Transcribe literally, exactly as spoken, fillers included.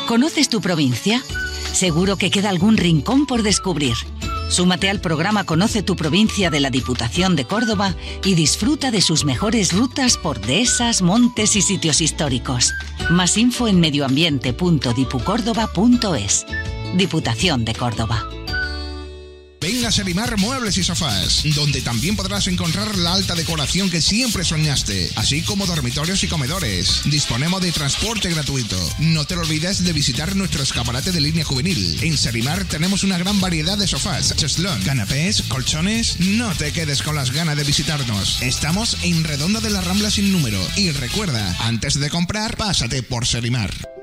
¿Conoces tu provincia? Seguro que queda algún rincón por descubrir. Súmate al programa Conoce tu provincia de la Diputación de Córdoba y disfruta de sus mejores rutas por dehesas, montes y sitios históricos. Más info en medioambiente punto dipucórdoba punto es. Diputación de Córdoba. Ven a Serimar Muebles y Sofás, donde también podrás encontrar la alta decoración que siempre soñaste, así como dormitorios y comedores. Disponemos de transporte gratuito. No te lo olvides de visitar nuestro escaparate de línea juvenil. En Serimar tenemos una gran variedad de sofás, cheslón, canapés, colchones. No te quedes con las ganas de visitarnos. Estamos en Redonda de la Rambla sin número. Y recuerda, antes de comprar, pásate por Serimar.